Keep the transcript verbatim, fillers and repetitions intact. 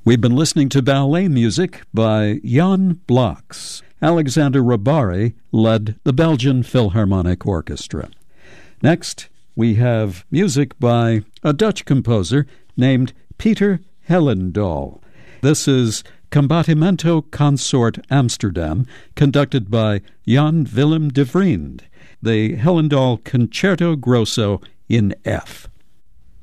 We've been listening to ballet music by Jan Blokx. Alexander Ribari led the Belgian Philharmonic Orchestra. Next, we have music by a Dutch composer named Peter Hellendaal. This is Combattimento Consort Amsterdam, conducted by Jan Willem de Vriend, the Hellendaal Concerto Grosso in F.